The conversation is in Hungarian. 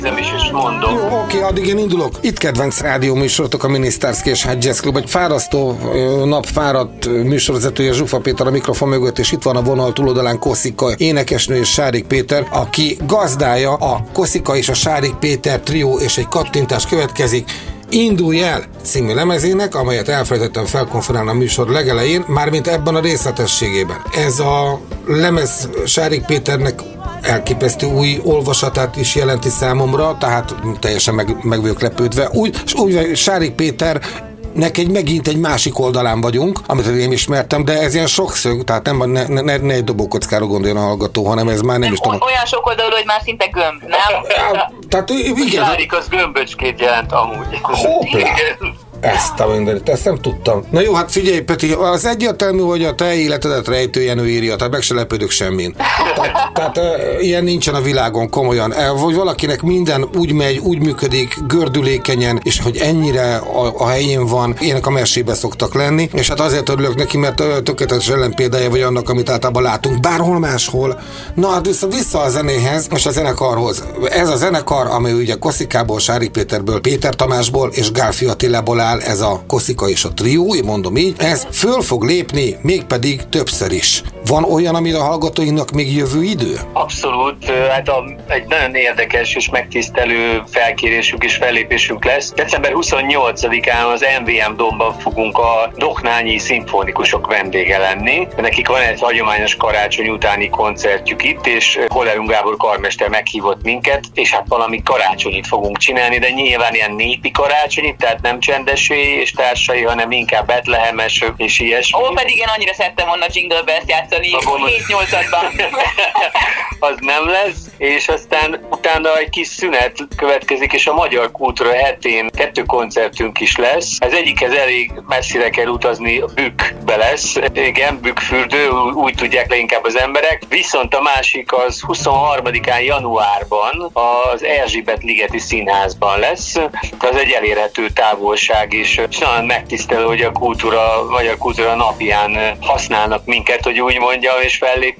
nem is mondom. Jó, oké, addig én indulok. Itt kedvenc rádió műsorotok, a Minisztárszki és Hát Jazz Club. Egy fárasztó nap fáradt műsorvezetője Zsufa Péter a mikrofon mögött, és itt van a vonal túloldalán Koszika énekesnő és Sárik Péter, aki gazdája a Koszika és a Sárik Péter trió, és egy kattintás következik. Indulj el című lemezének, amelyet elfelejtettem felkonferálni a műsor legelején, mármint ebben a részletességében. Ez a lemez Sárik Péternek elképesztő új olvasatát is jelenti számomra, tehát teljesen meg vagyok lepődve. Úgy Sárik Péternek megint egy másik oldalán vagyunk, amit én ismertem, de ez ilyen sokszög, tehát ne egy dobókockára gondoljon a hallgató, hanem ez már nem is tudom. Olyan sok oldalról, hogy már szinte gömb, nem? Tehát igen. Sárik az gömböcskét jelent amúgy. Hoppá! Ezt a mindenit, ezt nem tudtam. Na jó, hát figyelj, Peti, az egyértelmű, hogy a te életedet Rejtő Jenő írja, tehát meg se lepődök semmin. Tehát ilyen nincsen a világon, komolyan. Vagy valakinek minden úgy megy, úgy működik, gördülékenyen, és hogy ennyire a helyén van, ilyenek a mesébe szoktak lenni, és hát azért örülök neki, mert tökéletes ellenpéldája vagy annak, amit általában látunk bárhol máshol. Na hát vissza a zenéhez, és a zenekarhoz. Ez a zenekar, ami ugye Koszikából, Sárik Péterből, Péter Tamásból és Gálfi Attilából áll, ez a Koszika és a trió, én mondom így, ez föl fog lépni, mégpedig többször is. Van olyan, amire a hallgatóinknak még jövő idő? Abszolút, hát egy nagyon érdekes és megtisztelő felkérésünk és fellépésünk lesz. December 28-án az MVM Domban fogunk a Doknányi szimfonikusok vendége lenni. Nekik van egy hagyományos karácsony utáni koncertjük itt, és Hollerung Gábor karmester meghívott minket, és hát valami karácsonyit fogunk csinálni, de nyilván ilyen népi karácsonyit, tehát nem csendes és társai, hanem inkább betlehemes és ilyesmi. Ó, pedig én annyira szerettem volna Jingle Bells játszani 7-8-ban. Az nem lesz, és aztán utána egy kis szünet következik, és a Magyar Kultúra hetén 2 koncertünk is lesz. Az egyikhez elég messzire kell utazni, a Bükkbe lesz. Igen, Bükkfürdő, úgy tudják leginkább az emberek. Viszont a másik az 23-án januárban az Erzsébet-ligeti Színházban lesz. Az egy elérhető távolság, és nagyon megtisztelő, hogy a Magyar Kultúra napján használnak minket, hogy úgy mondjam, és fellép